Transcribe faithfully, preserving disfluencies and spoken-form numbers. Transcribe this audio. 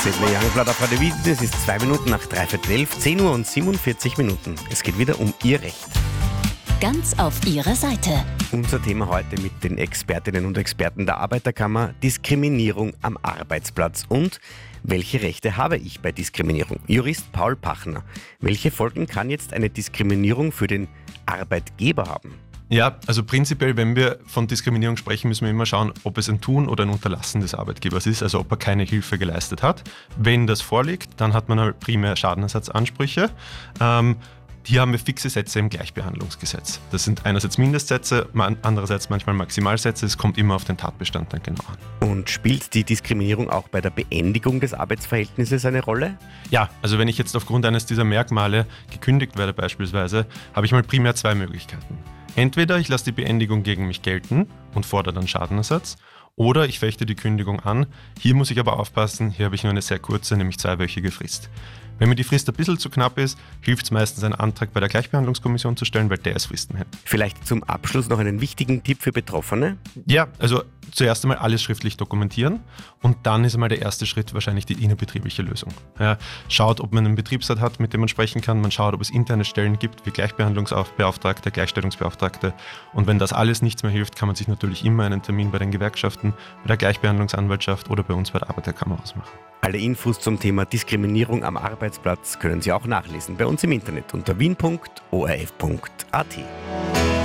Sydney Youngblood auf Radio Wien. Es ist zwei Minuten nach dreiviertel elf, zehn Uhr und siebenundvierzig Minuten. Es geht wieder um Ihr Recht. Ganz auf Ihrer Seite. Unser Thema heute mit den Expertinnen und Experten der Arbeiterkammer: Diskriminierung am Arbeitsplatz und welche Rechte habe ich bei Diskriminierung? Jurist Paul Pachner, welche Folgen kann jetzt eine Diskriminierung für den Arbeitgeber haben? Ja, also prinzipiell, wenn wir von Diskriminierung sprechen, müssen wir immer schauen, ob es ein Tun oder ein Unterlassen des Arbeitgebers ist, also ob er keine Hilfe geleistet hat. Wenn das vorliegt, dann hat man halt primär Schadenersatzansprüche. Ähm, Hier haben wir fixe Sätze im Gleichbehandlungsgesetz. Das sind einerseits Mindestsätze, andererseits manchmal Maximalsätze. Es kommt immer auf den Tatbestand dann genau an. Und spielt die Diskriminierung auch bei der Beendigung des Arbeitsverhältnisses eine Rolle? Ja, also wenn ich jetzt aufgrund eines dieser Merkmale gekündigt werde beispielsweise, habe ich mal primär zwei Möglichkeiten. Entweder ich lasse die Beendigung gegen mich gelten und fordere dann Schadenersatz, oder ich fechte die Kündigung an. Hier muss ich aber aufpassen, hier habe ich nur eine sehr kurze, nämlich zweiwöchige Frist. Wenn mir die Frist ein bisschen zu knapp ist, hilft es meistens, einen Antrag bei der Gleichbehandlungskommission zu stellen, weil der ist Fristen hält. Vielleicht zum Abschluss noch einen wichtigen Tipp für Betroffene? Ja, also zuerst einmal alles schriftlich dokumentieren und dann ist einmal der erste Schritt wahrscheinlich die innerbetriebliche Lösung. Ja, schaut, ob man einen Betriebsrat hat, mit dem man sprechen kann. Man schaut, ob es interne Stellen gibt, wie Gleichbehandlungsbeauftragte, Gleichstellungsbeauftragte. Und wenn das alles nichts mehr hilft, kann man sich natürlich immer einen Termin bei den Gewerkschaften, bei der Gleichbehandlungsanwaltschaft oder bei uns bei der Arbeiterkammer ausmachen. Alle Infos zum Thema Diskriminierung am Arbeitsplatz können Sie auch nachlesen bei uns im Internet unter wien punkt o r f punkt a t.